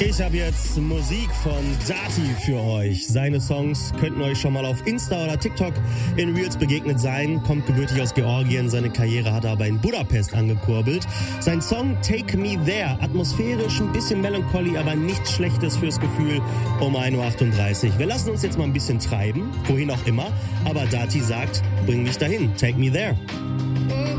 Ich habe jetzt Musik von Dati für euch. Seine Songs könnten euch schon mal auf Insta oder TikTok in Reels begegnet sein. Kommt gebürtig aus Georgien, seine Karriere hat er aber in Budapest angekurbelt. Sein Song Take Me There, atmosphärisch, ein bisschen Melancholy, aber nichts Schlechtes fürs Gefühl um 1.38 Uhr. Wir lassen uns jetzt mal ein bisschen treiben, wohin auch immer. Aber Dati sagt, bring mich dahin, take me there.